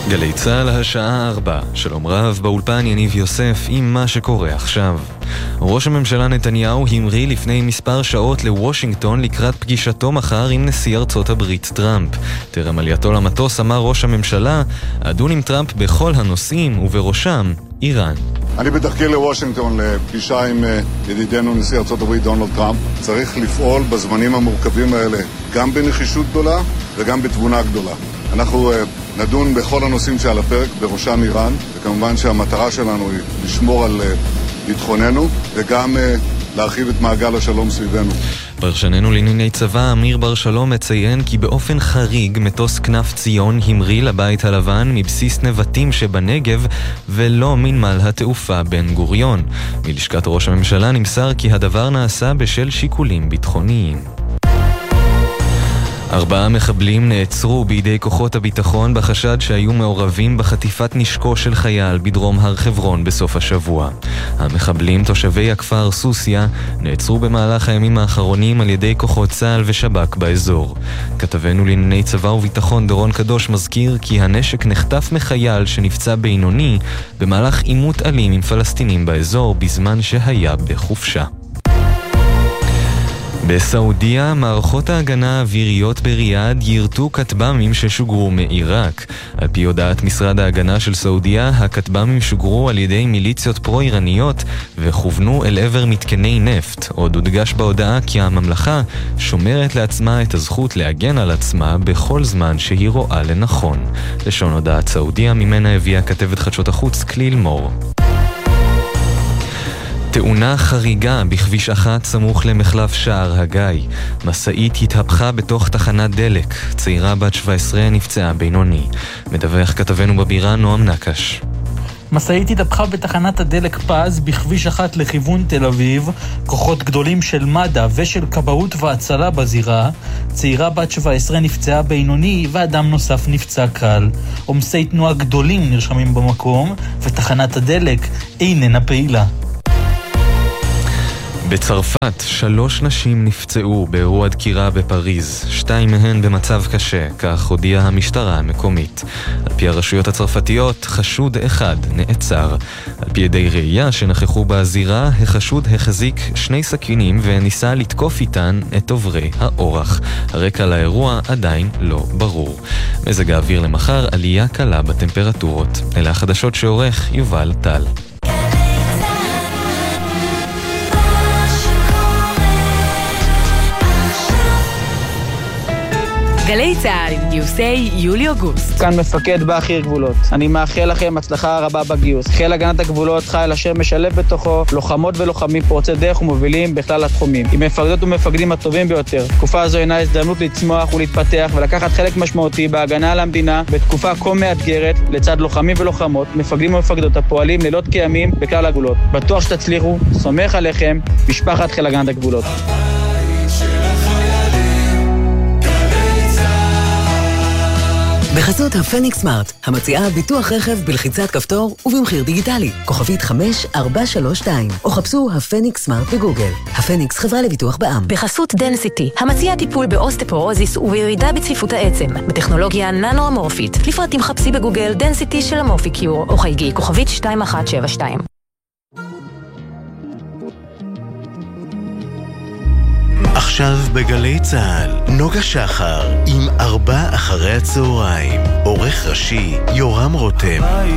גלי צהל השעה 4. שלום רב, באולפן יניב יוסף עם מה שקורה עכשיו. ראש הממשלה נתניהו המריא לפני מספר שעות לוושינגטון לקראת פגישתו מחר עם נשיא ארצות הברית טראמפ. טרם עלייתו למטוס אמר ראש הממשלה, אדון עם טראמפ בכל הנושאים ובראשם איראן. אני בדרכי לוושינגטון לפגישה עם ידידנו נשיא ארצות הברית דונלד טראמפ. צריך לפעול בזמנים המורכבים האלה גם בנחישות גדולה וגם בתבונה גדולה. אנחנו נדון בכל הנושאים שעל הפרק, בראשם איראן, וכמובן שהמטרה שלנו היא לשמור על ביטחוננו וגם להרחיב את מעגל השלום סביבנו. פרשננו לענייני צבא אמיר בר שלום מציין כי באופן חריג מטוס כנף ציון המריא לבית הלבן מבסיס נבטים שבנגב ולא מנמל התעופה בן גוריון. מלשכת ראש הממשלה נמסר כי הדבר נעשה בשל שיקולים ביטחוניים. 4 מחבלים נעצרו בידי כוחות הביטחון בחשד שהיו מעורבים בחטיפת נשקו של חייל בדרום הר חברון בסוף השבוע. המחבלים, תושבי הכפר סוסיה, נעצרו במהלך הימים האחרונים על ידי כוחות צה"ל ושב"כ באזור. כתבנו לענייני צבא וביטחון דורון קדוש מזכיר כי הנשק נחטף מחייל שנפצע בינוני במהלך עימות אלים עם פלסטינים באזור בזמן שהיה בחופשה. בסעודיה, מערכות ההגנה האוויריות בריאד יירטו כטב"מים ששוגרו מעיראק. על פי הודעת משרד ההגנה של סעודיה, הכטב"מים שוגרו על ידי מיליציות פרו-איראניות וכוונו אל עבר מתקני נפט. עוד הודגש בהודעה כי הממלכה שומרת לעצמה את הזכות להגן על עצמה בכל זמן שהיא רואה לנכון. לשון הודעת סעודיה, ממנה הביאה כתבת חדשות החוץ כליל מור. תאונה חריגה בכביש 1 סמוך למחלף שער הגיא. משאית התהפכה בתוך תחנת דלק. צעירה בת 17 נפצעה בינוני. מדווח כתבנו בבירה נועם נקש. משאית התהפכה בתחנת הדלק פז בכביש 1 לכיוון תל אביב. כוחות גדולים של מד"א ושל כבאות והצלה בזירה. צעירה בת 17 נפצעה בינוני ואדם נוסף נפצע קל. עומסי תנועה גדולים נרשמים במקום ותחנת הדלק איננה פעילה. בצרפת 3 נשים נפצעו באירוע דקירה בפריז, 2 מהן במצב קשה, כך הודיעה המשטרה המקומית. על פי הרשויות הצרפתיות, חשוד אחד נעצר. על פי עדי ראייה שנכחו בזירה, החשוד החזיק 2 סכינים וניסה לתקוף איתן את עוברי האורח. הרקע לאירוע עדיין לא ברור. מזג האוויר למחר, עלייה קלה בטמפרטורות. אלה החדשות שעורך יובל טל. גלי צהל עם גיוסי יולי-אוגוסט. כאן מפקד באחיר גבולות. אני מאחל לכם הצלחה רבה בגיוס. חיל הגנת הגבולות חיל אשר משלב בתוכו לוחמות ולוחמים פורצי דרך ומובילים בכלל התחומים. עם מפקדות ומפקדים הטובים ביותר. תקופה זו אינה הזדמנות לצמוח ולהתפתח ולקחת חלק משמעותי בהגנה על המדינה בתקופה כה מאתגרת לצד לוחמים ולוחמות, מפקדים ומפקדות הפועלים לילות כימים בכלל הגבולות. בטוח שתצליחו, סומך עליכם, משפחת חיל הגנת הגבולות. בחסות הפניקס סמארט, המציעה ביטוח רכב בלחיצת כפתור ובמחיר דיגיטלי, כוכבית 5432, או חפשו הפניקס סמארט בגוגל. הפניקס חברה לביטוח בע"מ. בחסות דנסיטי, המציעה טיפול באוסטפורוזיס ובירידה בצפיפות העצם, בטכנולוגיה ננו-אמורפית. לפרטים חפשי בגוגל דנסיטי של אמורפיקיור, או חייגי כוכבית 2172. עכשיו בגלי צהל, נוגה שחר עם 4 אחרי הצהריים. עורך ראשי יורם רותם.